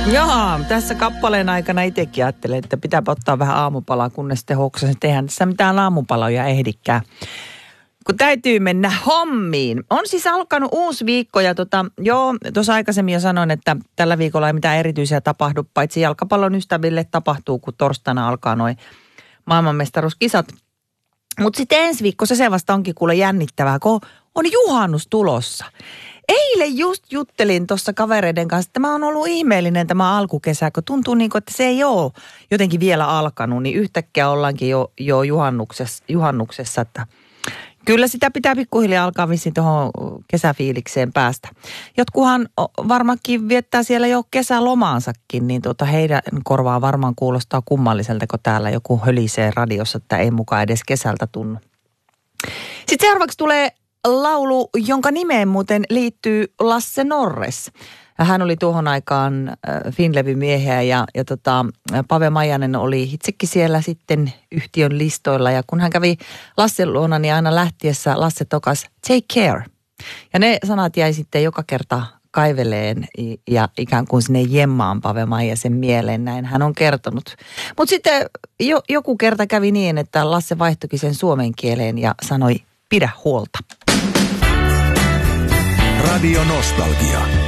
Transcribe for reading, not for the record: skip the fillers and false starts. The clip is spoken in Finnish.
Joo, tässä kappaleen aikana itsekin ajattelin, että pitääpä ottaa vähän aamupalaa, kunnes sitten hoksasin, että eihän tässä mitään aamupaloja ehdikään. Kun täytyy mennä hommiin. On siis alkanut uusi viikko ja tuossa aikaisemmin jo sanoin, että tällä viikolla ei mitään erityisiä tapahdu, paitsi jalkapallon ystäville tapahtuu, kun torstaina alkaa noi maailmanmestaruuskisat. Mutta sitten ensi viikko se vasta onkin kuule jännittävää, kun on juhannus tulossa. Eilen just juttelin tuossa kavereiden kanssa, että tämä on ollut ihmeellinen tämä alkukesä, kun tuntuu niin kuin, että se ei ole jotenkin vielä alkanut, niin yhtäkkiä ollaankin jo juhannuksessa, että kyllä sitä pitää pikkuhiljaa alkaa vissiin tuohon kesäfiilikseen päästä. Jotkuhan varmaankin viettää siellä jo kesälomaansakin, niin heidän korvaan varmaan kuulostaa kummalliselta, kun täällä joku hölisee radiossa, että ei mukaan edes kesältä tunnu. Sitten seuraavaksi tulee laulu, jonka nimeen muuten liittyy Lasse Norres. Hän oli tuohon aikaan Finlevy-miehiä ja Pave Maijanen oli itsekin siellä sitten yhtiön listoilla. Ja kun hän kävi Lassen luona, niin aina lähtiessä Lasse tokas take care. Ja ne sanat jäi sitten joka kerta kaiveleen ja ikään kuin sinne jemmaan Pave Maijasen mieleen, näin hän on kertonut. Mutta sitten joku kerta kävi niin, että Lasse vaihtoikin sen suomen kieleen ja sanoi pidä huolta. Radio Nostalgia.